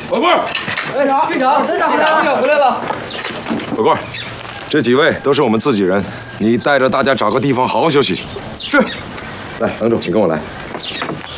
宝贵， 队长，队长回来了。 宝贵，这几位都是我们自己人，你带着大家找个地方好好休息。是。来，堂主，你跟我来。